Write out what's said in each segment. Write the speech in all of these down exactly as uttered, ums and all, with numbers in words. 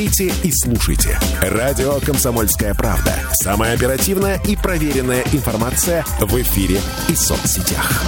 И слушайте. Радио «Комсомольская правда». Самая оперативная и проверенная информация в эфире и соцсетях.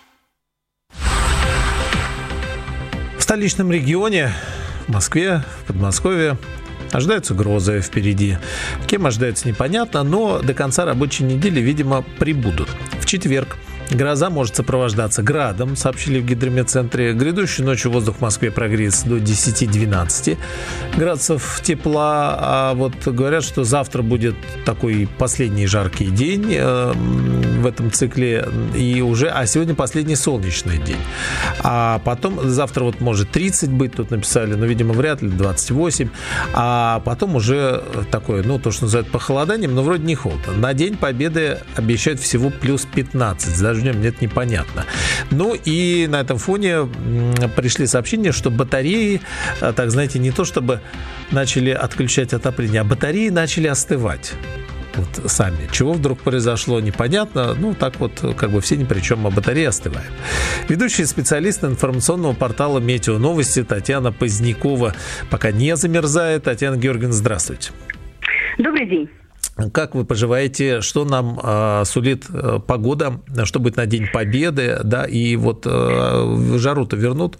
В столичном регионе, в Москве, в Подмосковье, ожидаются грозы впереди. Кем ожидается, непонятно, но до конца рабочей недели, видимо, прибудут. В четверг гроза может сопровождаться градом, сообщили в гидрометцентре. Грядущей ночью воздух в Москве прогреется до десять-двенадцать градусов тепла. А вот говорят, что завтра будет такой последний жаркий день э, в этом цикле. И уже, а сегодня последний солнечный день. А потом, завтра вот может тридцать быть, тут написали, но, видимо, вряд ли, двадцать восемь. А потом уже такое, ну, то, что называют похолоданием, но вроде не холодно. На День Победы обещают всего плюс пятнадцать. Даже днем нет, непонятно. Ну и на этом фоне пришли сообщения, что батареи, так знаете, не то чтобы начали отключать отопление, а батареи начали остывать. Вот сами. Чего вдруг произошло, непонятно. Ну, так вот, как бы все ни при чем, а батареи остывают. Ведущий специалист информационного портала «Метео Новости» Татьяна Позднякова пока не замерзает. Татьяна Георгиевна, здравствуйте. Добрый день. Как вы поживаете? Что нам э, сулит э, погода? Что будет на День Победы? Да, и вот э, жару-то вернут?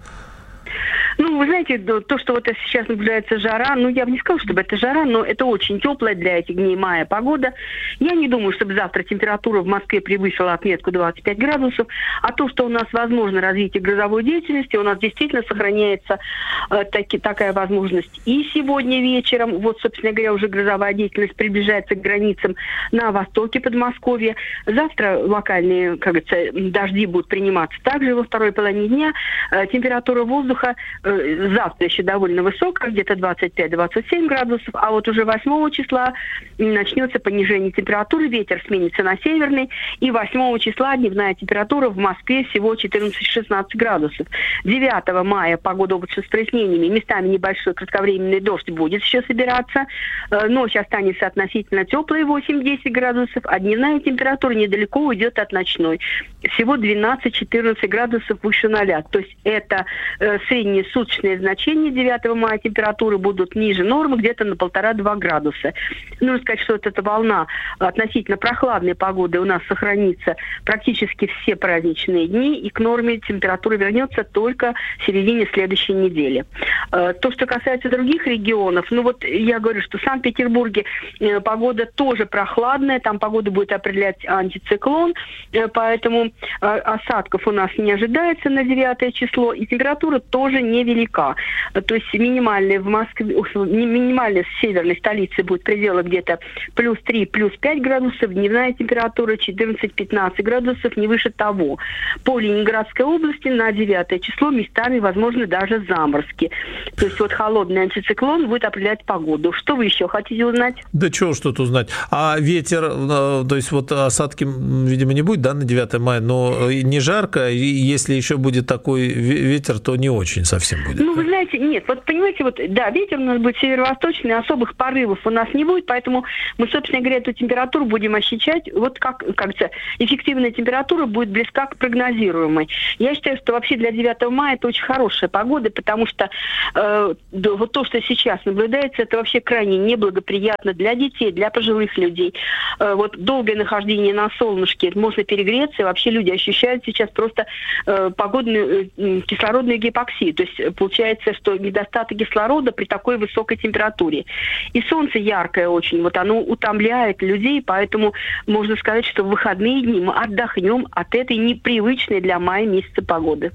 Ну, вы знаете, то, что вот сейчас наблюдается жара, ну, я бы не сказала, чтобы это жара, но это очень теплая для этих дней мая погода. Я не думаю, чтобы завтра температура в Москве превысила отметку двадцать пять градусов, а то, что у нас возможно развитие грозовой деятельности, у нас действительно сохраняется э, таки, такая возможность и сегодня вечером. Вот, собственно говоря, уже грозовая деятельность приближается к границам на востоке Подмосковья. Завтра локальные, как говорится, дожди будут приниматься также во второй половине дня. Э, температура воздуха завтра еще довольно высокая, где-то двадцать пять - двадцать семь градусов, а вот уже восьмого числа начнется понижение температуры, ветер сменится на северный, и восьмого числа дневная температура в Москве всего четырнадцать - шестнадцать градусов. девятого мая погода облачно с прояснениями, местами небольшой кратковременный дождь будет еще собираться, ночь останется относительно теплой, восемь - десять градусов, а дневная температура недалеко уйдет от ночной, всего двенадцать - четырнадцать градусов выше ноля, то есть это э, средние суточные значения девятого мая температуры будут ниже нормы где-то на полтора-два градуса. Нужно сказать, что вот эта волна относительно прохладной погоды у нас сохранится практически все праздничные дни, и к норме температура вернется только в середине следующей недели. То, что касается других регионов, ну вот я говорю, что в Санкт-Петербурге погода тоже прохладная, там погоду будет определять антициклон, поэтому осадков у нас не ожидается на девятое число, и температура тоже не велика. То есть минимальная в Москве, минимальная в северной столице будет в пределах где-то плюс три, плюс пять градусов, дневная температура четырнадцать - пятнадцать градусов, не выше того. По Ленинградской области на девятое число местами возможны даже заморозки. То есть вот холодный антициклон будет определять погоду. Что вы еще хотите узнать? Да чего что-то узнать. А ветер, то есть вот осадки, видимо, не будет, да, на девятое мая, но не жарко, и если еще будет такой ветер, то не очень совсем будет. Ну, вы знаете, нет, вот понимаете, вот, да, ветер у нас будет северо-восточный, особых порывов у нас не будет, поэтому мы, собственно говоря, эту температуру будем ощущать, вот как, как-то, эффективная температура будет близка к прогнозируемой. Я считаю, что вообще для девятого мая это очень хорошая погода, потому что э, да, вот то, что сейчас наблюдается, это вообще крайне неблагоприятно для детей, для пожилых людей. Э, вот долгое нахождение на солнышке, можно перегреться, и вообще люди ощущают сейчас просто э, погодную э, кислородную гипоксию, то есть получается, что недостаток кислорода при такой высокой температуре. И солнце яркое очень, вот оно утомляет людей, поэтому можно сказать, что в выходные дни мы отдохнем от этой непривычной для мая месяца погоды.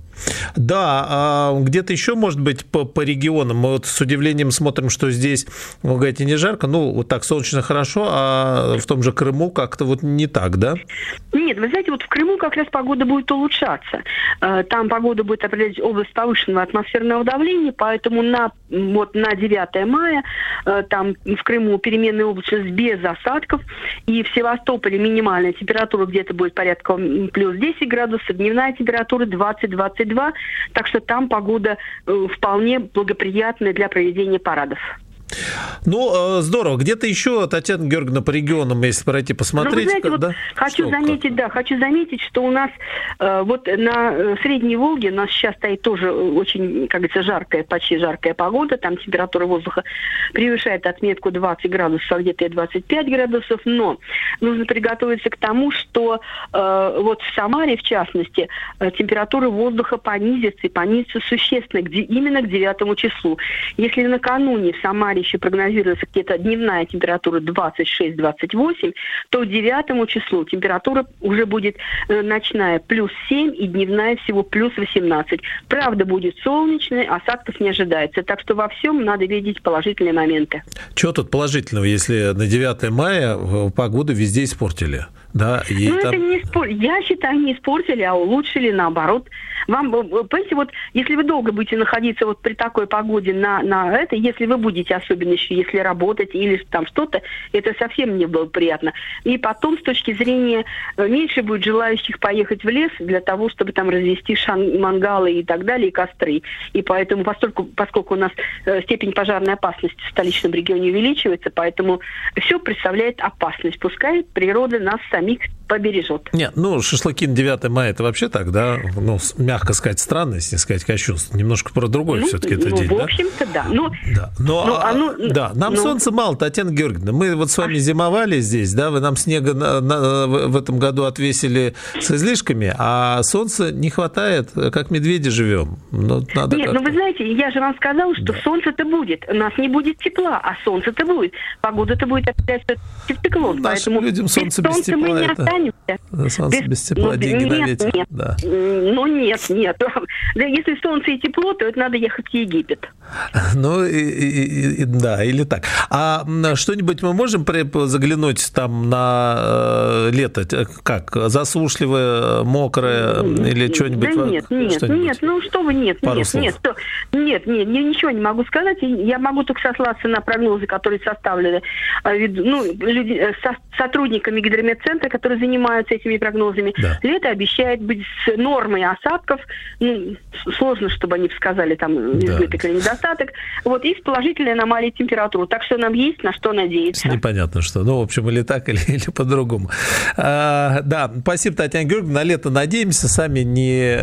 Да, а где-то еще, может быть, по, по регионам, мы вот с удивлением смотрим, что здесь, вы говорите, не жарко, ну, вот так солнечно хорошо, а в том же Крыму как-то вот не так, да? Нет, вы знаете, вот в Крыму как раз погода будет улучшаться. Там погода будет определять область повышенного атмосферного давления, поэтому на, вот, на девятое мая там в Крыму переменная облачность без осадков, и в Севастополе минимальная температура где-то будет порядка плюс десять градусов, дневная температура двадцать - двадцать два, так что там погода вполне благоприятная для проведения парадов. Ну, здорово. Где-то еще, Татьяна Георгиевна, по регионам, если пройти посмотреть. Ну, вы знаете, да? вот хочу Что, заметить, как? да, хочу заметить, что у нас э, вот на Средней Волге у нас сейчас стоит тоже очень, как говорится, жаркая, почти жаркая погода, там температура воздуха превышает отметку двадцать градусов, а где-то и двадцать пять градусов, но нужно приготовиться к тому, что э, вот в Самаре, в частности, э, температура воздуха понизится и понизится существенно, где, именно к девятому числу. Если накануне в Самаре еще прогнозируется где-то дневная температура двадцать шесть - двадцать восемь, то к девятому числу температура уже будет э, ночная плюс семь и дневная всего плюс восемнадцать. Правда, будет солнечная, осадков не ожидается. Так что во всем надо видеть положительные моменты. Чего тут положительного, если на девятое мая погоду везде испортили? Да, и ну, там... это не спор... Я считаю, не испортили, а улучшили, наоборот. Вам, понимаете, вот если вы долго будете находиться вот при такой погоде на, на это, если вы будете, особенно еще если работать или там что-то, это совсем не было приятно. И потом, с точки зрения, меньше будет желающих поехать в лес для того, чтобы там развести шан... мангалы и так далее, и костры. И поэтому, поскольку, поскольку у нас степень пожарной опасности в столичном регионе увеличивается, поэтому все представляет опасность. Пускай природа нас самих побережет. Нет, ну, шашлыки на девятое мая, это вообще так, да? Ну, мягко сказать, странно, если не сказать кощунство. Немножко про другой ну, все-таки это ну, день, в общем-то, да. да. Но, да. Но, но, а, ну, да, нам ну, солнца мало, Татьяна Георгиевна. Мы вот с вами зимовали здесь, да, вы нам снега на, на, в этом году отвесили с излишками, а солнца не хватает, как медведи живем. Ну, надо Нет, как-то... ну вы знаете, я же вам сказала, что да. солнце-то будет. У нас не будет тепла, а солнце-то будет. Погода-то будет опять циклон. Нашим людям солнце без тепла мы не это... останемся. Солнце без, без тепла, ну, деньги нет, на ветер. Нет, да. Ну нет, нет. Да, если солнце и тепло, то это надо ехать в Египет. Ну, и, и, и, да, или так. А что-нибудь мы можем заглянуть там на э, лето? Как? Засушливое, мокрое или что-нибудь? Да нет, нет, что-нибудь? нет. Ну, что вы, нет, Пару нет, слов. нет. Что, нет, нет, ничего не могу сказать. Я могу только сослаться на прогнозы, которые составлены ну, люди, со, сотрудниками гидрометцентра, которые занимаются этими прогнозами. Да. Лето обещает быть с нормой осадков. Ну, сложно, чтобы они сказали там избыток да. или недостаток. Вот, и с положительной аномалией температуры. Так что нам есть на что надеяться. Непонятно что. Ну, в общем, или так, или, или по-другому. А, да, спасибо, Татьяна Георгиевна. На лето надеемся. Сами не,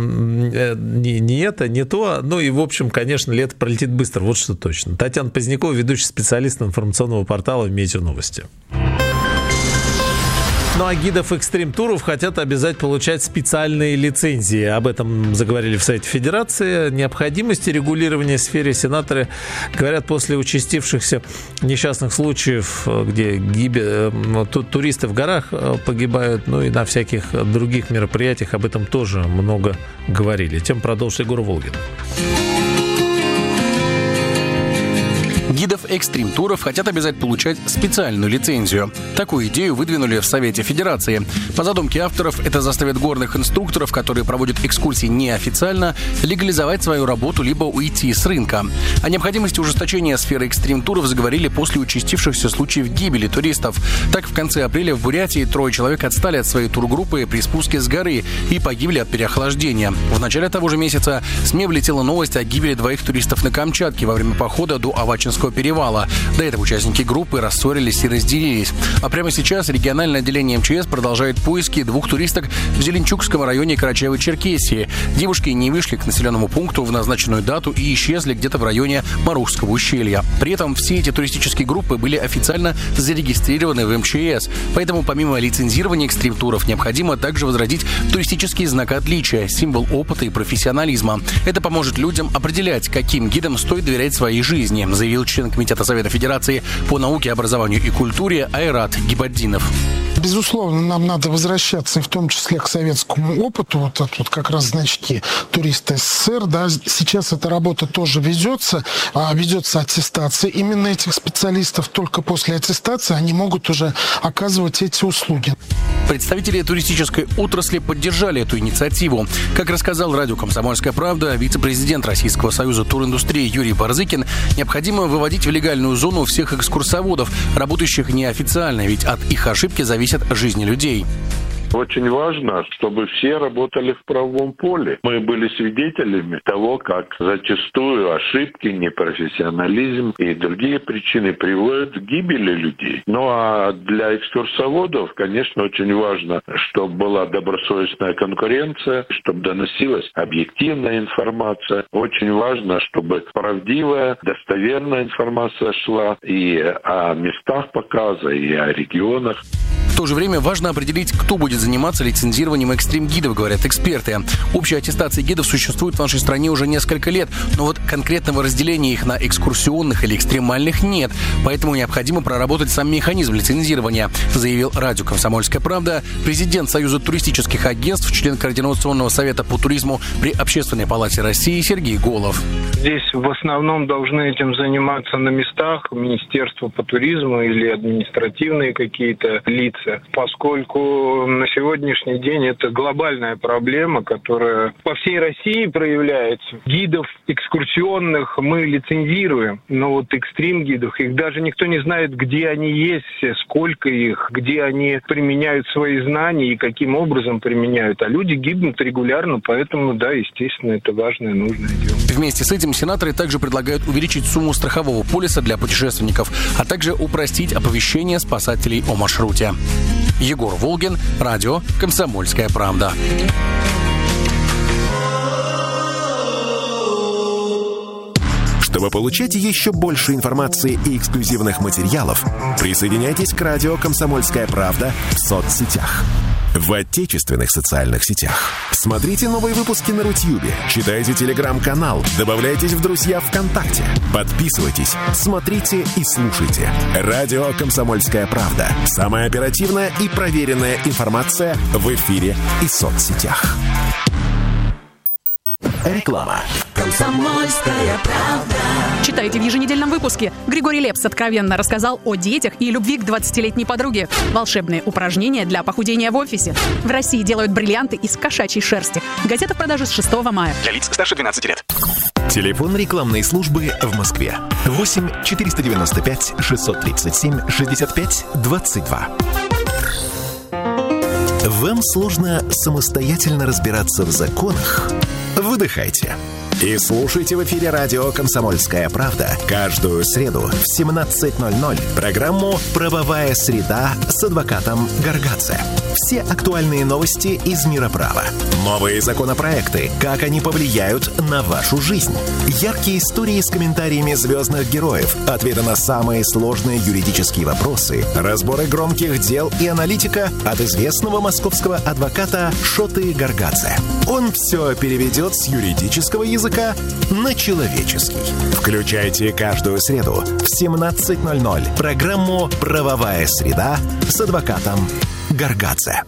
не, не это, не то. Ну, и, в общем, конечно, лето пролетит быстро. Вот что точно. Татьяна Позднякова, ведущий специалист информационного портала «Метеоновости». Ну а гидов экстрим-туров хотят обязать получать специальные лицензии. Об этом заговорили в Совете Федерации. Необходимости регулирования в сфере сенаторы говорят после участившихся несчастных случаев, где гибель, туристы в горах погибают, ну и на всяких других мероприятиях об этом тоже много говорили. Тем продолжит Егор Волгин. Гидов экстрим-туров хотят обязать получать специальную лицензию. Такую идею выдвинули в Совете Федерации. По задумке авторов, это заставит горных инструкторов, которые проводят экскурсии неофициально, легализовать свою работу либо уйти с рынка. О необходимости ужесточения сферы экстрим-туров заговорили после участившихся случаев гибели туристов. Так, в конце апреля в Бурятии трое человек отстали от своей тургруппы при спуске с горы и погибли от переохлаждения. В начале того же месяца СМИ влетела новость о гибели двоих туристов на Камчатке во время похода до Авачинского перевала. До этого участники группы рассорились и разделились. А прямо сейчас региональное отделение МЧС продолжает поиски двух туристок в Зеленчукском районе Карачаево-Черкесии. Девушки не вышли к населенному пункту в назначенную дату и исчезли где-то в районе Марухского ущелья. При этом все эти туристические группы были официально зарегистрированы в МЧС. Поэтому помимо лицензирования экстрим-туров необходимо также возродить туристический знак отличия, символ опыта и профессионализма. Это поможет людям определять, каким гидам стоит доверять своей жизни, заявил член Комитета Совета Федерации по науке, образованию и культуре Айрат Гибаддинов. Безусловно, нам надо возвращаться, в том числе к советскому опыту, вот это вот как раз значки туриста СССР, да, сейчас эта работа тоже ведется, а ведется аттестация именно этих специалистов, только после аттестации они могут уже оказывать эти услуги. Представители туристической отрасли поддержали эту инициативу. Как рассказал радио «Комсомольская правда» вице-президент Российского союза туриндустрии Юрий Барзыкин, необходимо выводить в легальную зону всех экскурсоводов, работающих неофициально, ведь от их ошибки зависит жизнь людей. Очень важно, чтобы все работали в правовом поле. Мы были свидетелями того, как зачастую ошибки, непрофессионализм и другие причины приводят к гибели людей. Ну а для экскурсоводов, конечно, очень важно, чтобы была добросовестная конкуренция, чтобы доносилась объективная информация. Очень важно, чтобы правдивая, достоверная информация шла и о местах показа, и о регионах. В то же время важно определить, кто будет заниматься лицензированием экстрим-гидов, говорят эксперты. Общая аттестация гидов существует в нашей стране уже несколько лет, но вот конкретного разделения их на экскурсионных или экстремальных нет. Поэтому необходимо проработать сам механизм лицензирования, заявил радио «Комсомольская правда» президент Союза туристических агентств, член Координационного совета по туризму при Общественной палате России Сергей Голов. Здесь в основном должны этим заниматься на местах Министерство по туризму или административные какие-то лица, поскольку на сегодняшний день это глобальная проблема, которая по всей России проявляется. Гидов экскурсионных мы лицензируем, но вот экстрим-гидов, их даже никто не знает, где они есть, сколько их, где они применяют свои знания и каким образом применяют. А люди гибнут регулярно, поэтому, да, естественно, это важное, нужное дело. Вместе с этим сенаторы также предлагают увеличить сумму страхового полиса для путешественников, а также упростить оповещение спасателей о маршруте. Егор Волгин, радио «Комсомольская правда». Чтобы получать еще больше информации и эксклюзивных материалов, присоединяйтесь к радио «Комсомольская правда» в соцсетях. В отечественных социальных сетях. Смотрите новые выпуски на Рутьюбе, читайте телеграм-канал, добавляйтесь в друзья ВКонтакте, подписывайтесь, смотрите и слушайте. Радио «Комсомольская правда». Самая оперативная и проверенная информация в эфире и соцсетях. Реклама. «Комсомольская правда». Читайте в еженедельном выпуске. Григорий Лепс откровенно рассказал о детях и любви к двадцатилетней подруге. Волшебные упражнения для похудения в офисе. В России делают бриллианты из кошачьей шерсти. Газета в продаже с шестого мая. Для лиц старше двенадцати лет. Телефон рекламной службы в Москве. восемь четыреста девяносто пять шестьсот тридцать семь шестьдесят пять двадцать два. Вам сложно самостоятельно разбираться в законах? Выдыхайте. И слушайте в эфире радио «Комсомольская правда» каждую среду в семнадцать ноль ноль программу «Правовая среда» с адвокатом Гаргадзе. Все актуальные новости из мира права. Новые законопроекты, как они повлияют на вашу жизнь. Яркие истории с комментариями звездных героев, ответы на самые сложные юридические вопросы, разборы громких дел и аналитика от известного московского адвоката Шоты Гаргадзе. Он все переведет с юридического языка на человеческий. Включайте каждую среду в семнадцать ноль ноль программу «Правовая среда» с адвокатом Гаргадзе.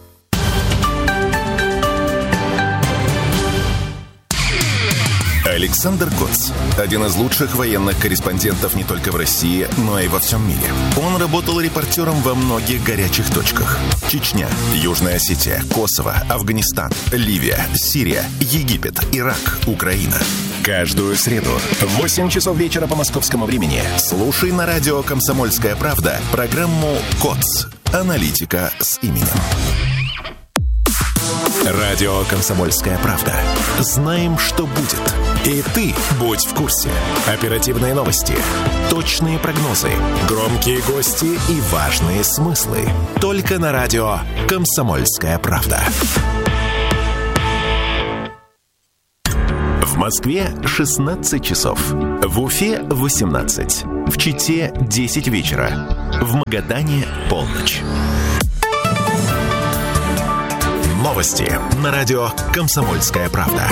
Александр Коц – один из лучших военных корреспондентов не только в России, но и во всем мире. Он работал репортером во многих горячих точках. Чечня, Южная Осетия, Косово, Афганистан, Ливия, Сирия, Египет, Ирак, Украина. Каждую среду в восемь часов вечера по московскому времени слушай на радио «Комсомольская правда» программу «КОЦ. Аналитика с именем». Радио «Комсомольская правда». Знаем, что будет. И ты будь в курсе. Оперативные новости, точные прогнозы, громкие гости и важные смыслы. Только на радио «Комсомольская правда». В Москве шестнадцать часов. В Уфе восемнадцать. В Чите десять вечера. В Магадане полночь. Новости на радио «Комсомольская правда».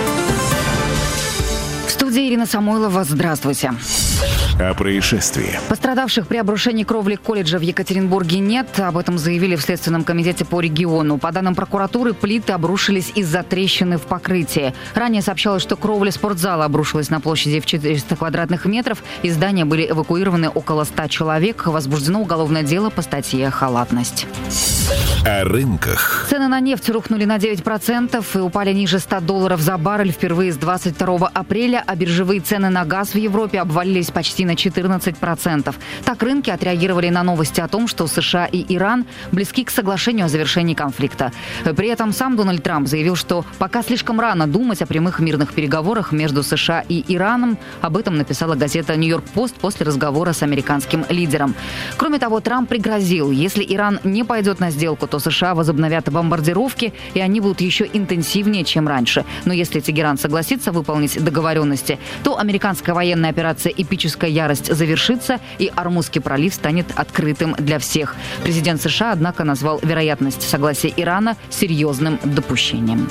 В студии Ирина Самойлова. Здравствуйте. О происшествии. Пострадавших при обрушении кровли колледжа в Екатеринбурге нет. Об этом заявили в Следственном комитете по региону. По данным прокуратуры, плиты обрушились из-за трещины в покрытии. Ранее сообщалось, что кровля спортзала обрушилась на площади в четыреста квадратных метров. Из здания были эвакуированы около ста человек. Возбуждено уголовное дело по статье «Халатность». О рынках. Цены на нефть рухнули на девять процентов и упали ниже ста долларов за баррель впервые с двадцать второго апреля, а биржевые цены на газ в Европе обвалились почти почти на четырнадцать процентов. Так рынки отреагировали на новости о том, что США и Иран близки к соглашению о завершении конфликта. При этом сам Дональд Трамп заявил, что пока слишком рано думать о прямых мирных переговорах между США и Ираном. Об этом написала газета «Нью-Йорк Пост» после разговора с американским лидером. Кроме того, Трамп пригрозил, если Иран не пойдет на сделку, то США возобновят бомбардировки, и они будут еще интенсивнее, чем раньше. Но если Тегеран согласится выполнить договоренности, то американская военная операция «Эпическая ярость» завершится, и Ормузский пролив станет открытым для всех. Президент США, однако, назвал вероятность согласия Ирана серьезным допущением.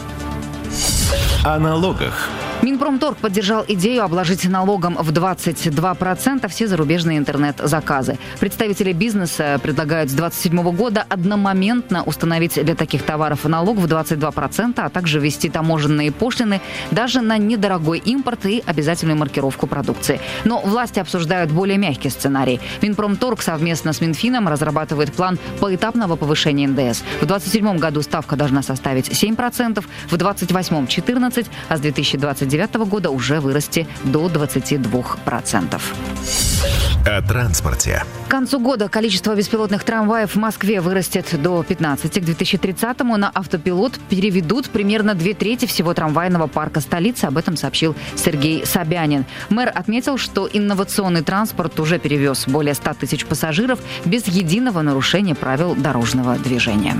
О налогах. Минпромторг поддержал идею обложить налогом в двадцать два процента все зарубежные интернет-заказы. Представители бизнеса предлагают с двадцать седьмого года одномоментно установить для таких товаров налог в двадцать два процента, а также ввести таможенные пошлины даже на недорогой импорт и обязательную маркировку продукции. Но власти обсуждают более мягкий сценарий. Минпромторг совместно с Минфином разрабатывает план поэтапного повышения эн дэ эс. В двадцать седьмом году ставка должна составить семь процентов, в двадцать восьмом – четырнадцать процентов, а с две тысячи двадцать девятого года уже вырасти до двадцати двух процентов. О транспорте. К концу года количество беспилотных трамваев в Москве вырастет до пятнадцати. К две тысячи тридцатому на автопилот переведут примерно две трети всего трамвайного парка столицы. Об этом сообщил Сергей Собянин. Мэр отметил, что инновационный транспорт уже перевез более ста тысяч пассажиров без единого нарушения правил дорожного движения.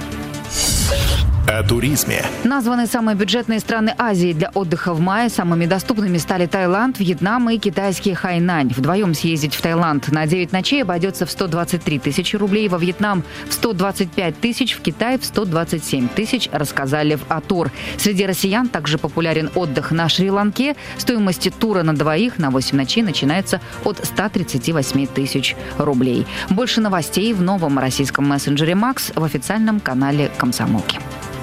О туризме. Названы самые бюджетные страны Азии для отдыха в мае. Самыми доступными стали Таиланд, Вьетнам и китайский Хайнань. Вдвоем съездить в Таиланд на девять ночей обойдется в сто двадцать три тысячи рублей, во Вьетнам в сто двадцать пять тысяч, в Китай в сто двадцать семь тысяч, рассказали в Атур. Среди россиян также популярен отдых на Шри-Ланке. Стоимость тура на двоих на восемь ночей начинается от ста тридцати восьми тысяч рублей. Больше новостей в новом российском мессенджере Макс в официальном канале «Комсомолки».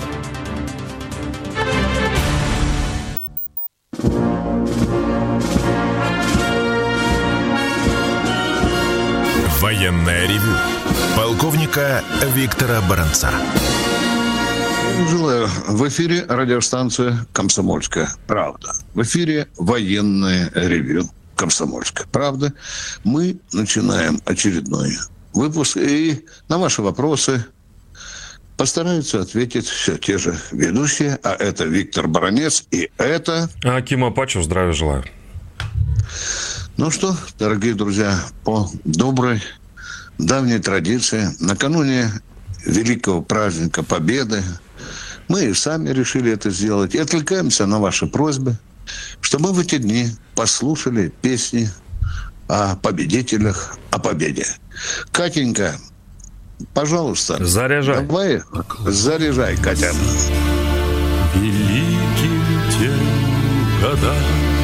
Военное ревю полковника Виктора Баранца. Желаю. В эфире радиостанция «Комсомольская правда». В эфире военное ревю «Комсомольская правда». Мы начинаем очередной выпуск. И на ваши вопросы постараются ответить все те же ведущие. А это Виктор Баранец и это... Аким Апачев. Здравия желаю. Ну что, дорогие друзья, по доброй, давней традиции, накануне великого праздника Победы, мы и сами решили это сделать. И откликаемся на ваши просьбы, чтобы мы в эти дни послушали песни о победителях, о победе. Катенька, пожалуйста. Заряжай. Давай, заряжай, Катя. Великие те года,